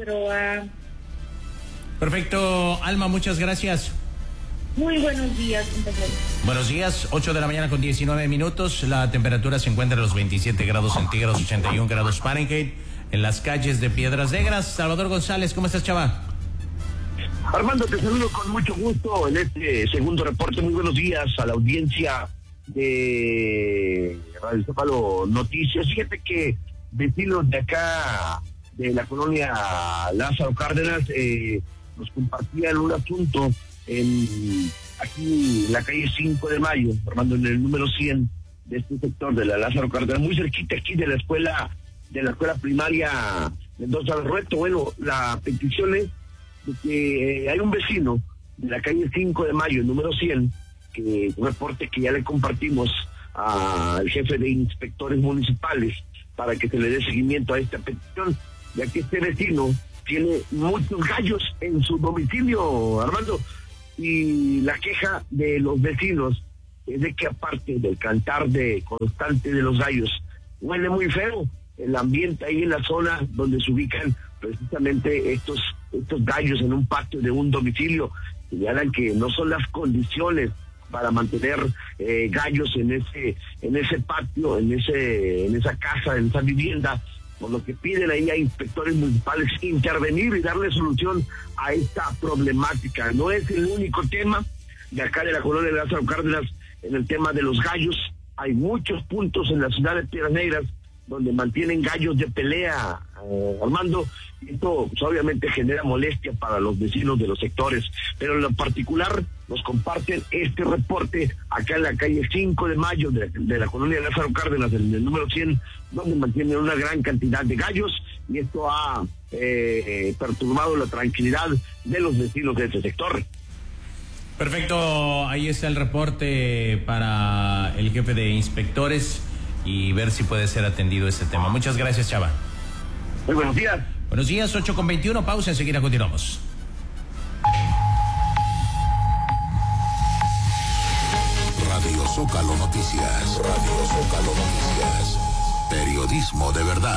Figueroa. Perfecto, Alma, muchas gracias. Muy buenos días, compañero. Buenos días, 8 de la mañana con 19 minutos. La temperatura se encuentra en los 27 grados centígrados, 81 grados Fahrenheit, en las calles de Piedras Negras. Salvador González, ¿cómo estás, chava? Armando, te saludo con mucho gusto en este segundo reporte. Muy buenos días a la audiencia de Radio Zócalo Noticias. Fíjate que vecinos de acá, de la colonia Lázaro Cárdenas, nos compartían un asunto aquí en la calle 5 de Mayo, Armando, en el número 100 de este sector de la Lázaro Cárdenas, muy cerquita aquí de la escuela primaria Mendoza Berrueto. Bueno, la petición es de que hay un vecino de la calle 5 de Mayo, número 100, que un reporte que ya le compartimos al jefe de inspectores municipales para que se le dé seguimiento a esta petición, ya que este vecino tiene muchos gallos en su domicilio, Armando, y la queja de los vecinos es de que aparte del cantar constante de los gallos, huele muy feo el ambiente ahí en la zona donde se ubican precisamente estos gallos en un patio de un domicilio. Señalan que no son las condiciones para mantener gallos en ese patio, en esa casa, en esa vivienda, por lo que piden ahí a inspectores municipales intervenir y darle solución a esta problemática. No es el único tema de acá de la colonia de Lázaro Cárdenas en el tema de los gallos. Hay muchos puntos en la ciudad de Piedras Negras donde mantienen gallos de pelea, Armando. Esto pues, obviamente genera molestia para los vecinos de los sectores, pero en lo particular nos comparten este reporte acá en la calle 5 de Mayo de la colonia de Lázaro Cárdenas, en el número 100, donde mantienen una gran cantidad de gallos, y esto ha perturbado la tranquilidad de los vecinos de este sector. Perfecto, ahí está el reporte para el jefe de inspectores y ver si puede ser atendido este tema. Muchas gracias, chava. Muy buenos días. Buenos días, 8:21, pausa, enseguida continuamos. Radio Zócalo Noticias. Radio Zócalo Noticias. Periodismo de verdad.